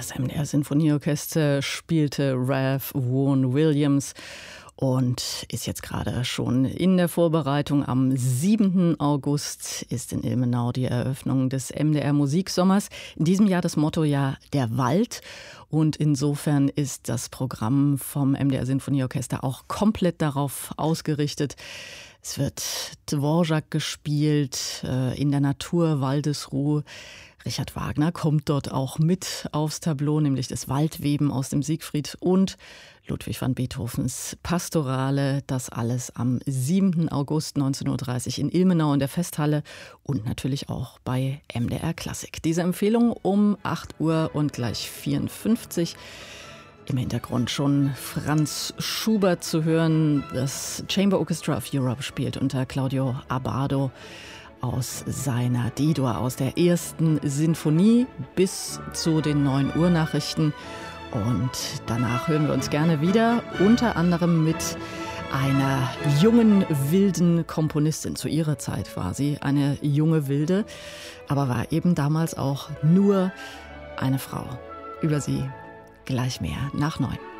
Das MDR Sinfonieorchester spielte Ralph Vaughan Williams und ist jetzt gerade schon in der Vorbereitung. Am 7. August ist in Ilmenau die Eröffnung des MDR Musiksommers. In diesem Jahr das Mottojahr Der Wald. Und insofern ist das Programm vom MDR Sinfonieorchester auch komplett darauf ausgerichtet. Es wird Dvorak gespielt, in der Natur, Waldesruhe. Richard Wagner kommt dort auch mit aufs Tableau, nämlich das Waldweben aus dem Siegfried und Ludwig van Beethovens Pastorale. Das alles am 7. August 19.30 Uhr in Ilmenau in der Festhalle und natürlich auch bei MDR Klassik. Diese Empfehlung um 8 Uhr und gleich 54. Im Hintergrund schon Franz Schubert zu hören. Das Chamber Orchestra of Europe spielt unter Claudio Abbado aus seiner D-Dur, aus der ersten Sinfonie bis zu den 9 Uhr Nachrichten. Und danach hören wir uns gerne wieder, unter anderem mit einer jungen, wilden Komponistin. Zu ihrer Zeit war sie eine junge Wilde, aber war eben damals auch nur eine Frau. Über sie gleich mehr nach 9.